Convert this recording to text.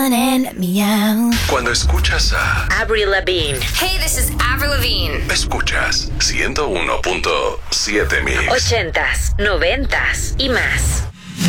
Cuando escuchas a Avril Lavigne. Hey, this is Avril Lavigne. escuchas 101.7 Mix. 80s, 90s y más.